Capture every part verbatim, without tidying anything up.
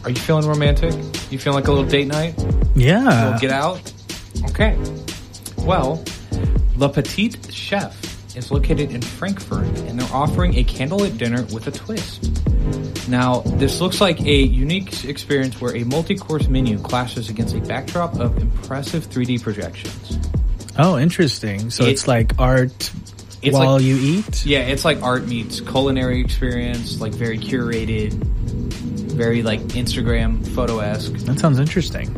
Are you feeling romantic? You feeling like a little date night? Yeah. A little get out? Okay. Well, Le Petit Chef is located in Frankfurt, and they're offering a candlelit dinner with a twist. Now, this looks like a unique experience where a multi-course menu clashes against a backdrop of impressive three D projections. Oh, interesting. So it, it's like art it's while like, you eat? Yeah, it's like art meets culinary experience, like very curated, very like Instagram photo-esque. That sounds interesting.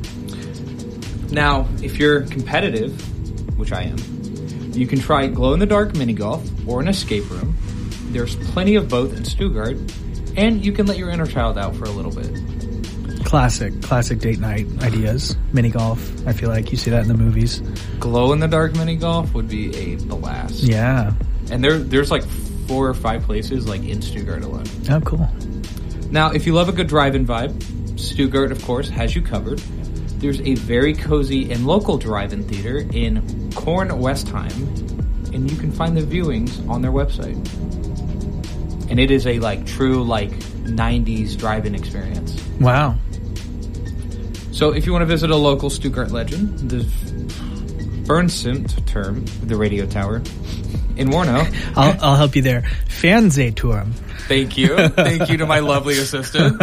Now, if you're competitive, which I am, you can try glow-in-the-dark mini golf or an escape room. There's plenty of both in Stuttgart, and you can let your inner child out for a little bit. Classic, classic date night ideas. Mini golf. I feel like you see that in the movies. Glow-in-the-dark mini golf would be a blast. Yeah. And there, there's like four or five places like in Stuttgart alone. Oh, cool. Now, if you love a good drive-in vibe, Stuttgart, of course, has you covered. There's a very cozy and local drive-in theater in Kornwestheim, and you can find the viewings on their website. And it is a like true like nineties drive-in experience. Wow. So if you want to visit a local Stuttgart legend, the Bernsimt-Turm, the radio tower, in Warnow. I'll, I'll help you there. Fernsehturm. Thank you. Thank you to my lovely assistant.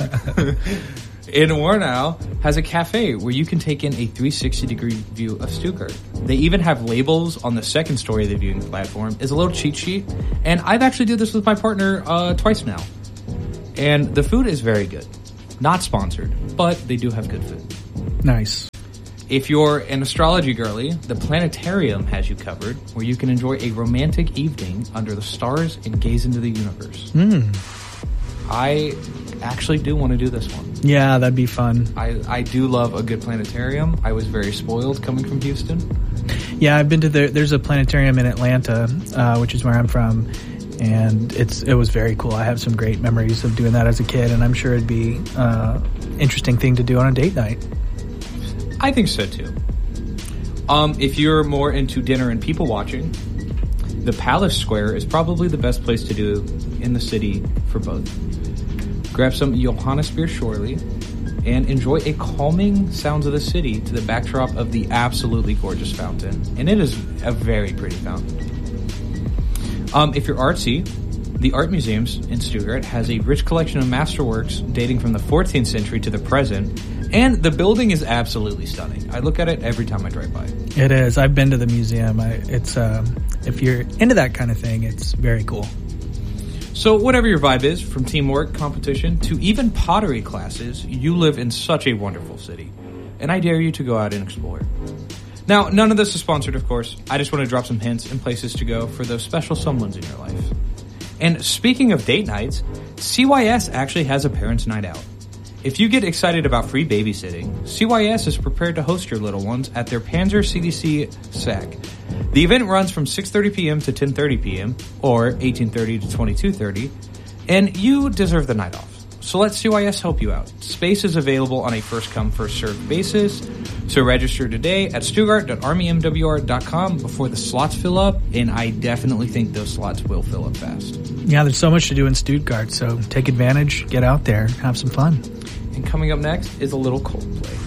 In Warnow has a cafe where you can take in a three sixty degree view of Stuttgart. They even have labels on the second story of the viewing platform. It's a little cheat sheet. And I've actually did this with my partner uh, twice now. And the food is very good. Not sponsored, but they do have good food. Nice. If you're an astrology girly, the planetarium has you covered, where you can enjoy a romantic evening under the stars and gaze into the universe. Mm. I actually do want to do this one. Yeah, that'd be fun. I, I do love a good planetarium. I was very spoiled coming from Houston. Yeah, I've been to the, there's a planetarium in Atlanta, uh, which is where I'm from, and it's it was very cool. I have some great memories of doing that as a kid, and I'm sure it'd be uh, interesting thing to do on a date night. I think so too. Um, if you're more into dinner and people watching, the Palace Square is probably the best place to do in the city for both. Grab some Johannesbeer Shorley and enjoy a calming sounds of the city to the backdrop of the absolutely gorgeous fountain. And it is a very pretty fountain. Um, if you're artsy, the Art Museums in Stuttgart has a rich collection of masterworks dating from the fourteenth century to the present. And the building is absolutely stunning. I look at it every time I drive by. It is. I've been to the museum. I, it's um, if you're into that kind of thing, it's very cool. So whatever your vibe is, from teamwork, competition, to even pottery classes, you live in such a wonderful city. And I dare you to go out and explore. Now, none of this is sponsored, of course. I just want to drop some hints and places to go for those special someones in your life. And speaking of date nights, C Y S actually has a parents' night out. If you get excited about free babysitting, C Y S is prepared to host your little ones at their Panzer C D C S A C. The event runs from six thirty p.m. to ten thirty p.m. or eighteen thirty to twenty-two thirty, and you deserve the night off. So let C Y S help you out. Space is available on a first-come, first-served basis, so register today at stuttgart dot army m w r dot com before the slots fill up, and I definitely think those slots will fill up fast. Yeah, there's so much to do in Stuttgart, so take advantage, get out there, have some fun. And coming up next is a little Coldplay.